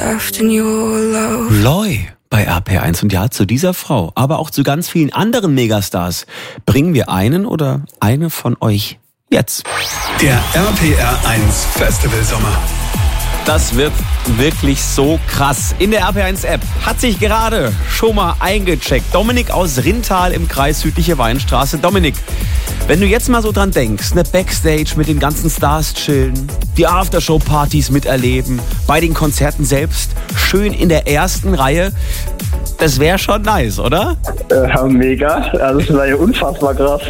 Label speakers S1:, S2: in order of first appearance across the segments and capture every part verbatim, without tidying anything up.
S1: Loy bei R P R eins. Und ja, zu dieser Frau, aber auch zu ganz vielen anderen Megastars bringen wir einen oder eine von euch jetzt.
S2: Der R P R eins Festival Sommer.
S1: Das wird wirklich so krass. In der R P R eins App hat sich gerade schon mal eingecheckt Dominik aus Rintal im Kreis Südliche Weinstraße. Dominik, wenn du jetzt mal so dran denkst, ne, Backstage mit den ganzen Stars chillen, die Aftershow-Partys miterleben, bei den Konzerten selbst, schön in der ersten Reihe, das wäre schon nice, oder?
S3: Ja, mega. Also das war ja unfassbar krass.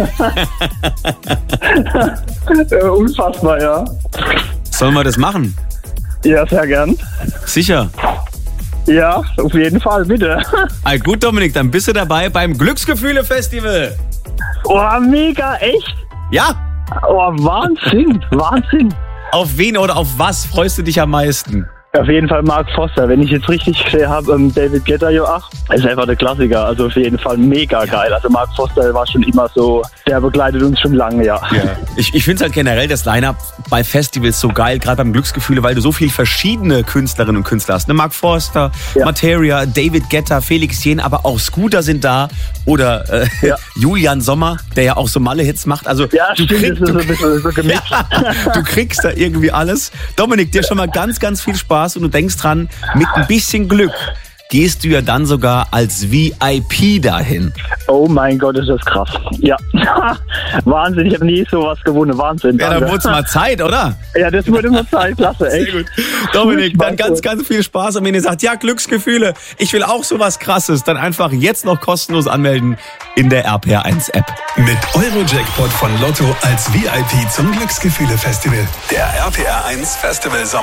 S3: Ja, unfassbar, ja.
S1: Sollen wir das machen?
S3: Ja, sehr gern.
S1: Sicher?
S3: Ja, auf jeden Fall, bitte.
S1: Ah, gut, Dominik, dann bist du dabei beim Glücksgefühle-Festival.
S3: Oh, mega, echt?
S1: Ja.
S3: Oh, Wahnsinn, Wahnsinn.
S1: Auf wen oder auf was freust du dich am meisten?
S3: Auf jeden Fall Mark Foster. Wenn ich jetzt richtig gesehen habe, ähm, David Guetta, jo, ach, ist einfach der Klassiker. Also auf jeden Fall mega geil. Also Mark Foster war schon immer so, der begleitet uns schon lange, ja.
S1: ja. Ich, ich finde es halt generell das Line-Up bei Festivals so geil, gerade beim Glücksgefühle, weil du so viele verschiedene Künstlerinnen und Künstler hast. Ne? Mark Foster, ja. Materia, David Guetta, Felix Jähn, aber auch Scooter sind da. Oder äh, ja. Julian Sommer, der ja auch so Malle-Hits macht. Also
S3: ja,
S1: du,
S3: stimmt,
S1: krieg,
S3: das ist
S1: du,
S3: so ein bisschen so gemixt.
S1: ja, du kriegst da irgendwie alles. Dominik, dir schon mal ganz, ganz viel Spaß. Und du denkst dran, mit ein bisschen Glück gehst du ja dann sogar als V I P dahin.
S3: Oh mein Gott, ist das krass. Ja, Wahnsinn, ich habe nie sowas gewonnen. Wahnsinn.
S1: Ja, dann wurde es mal Zeit, oder?
S3: Ja, das wurde mal Zeit, klasse, echt.
S1: Sehr gut. Dominik, dann ganz, ganz viel Spaß. Und wenn ihr sagt, ja, Glücksgefühle, ich will auch sowas Krasses, dann einfach jetzt noch kostenlos anmelden in der R P R eins App.
S2: Mit Euro-Jackpot von Lotto als V I P zum Glücksgefühle-Festival. Der R P R eins Festival Sommer.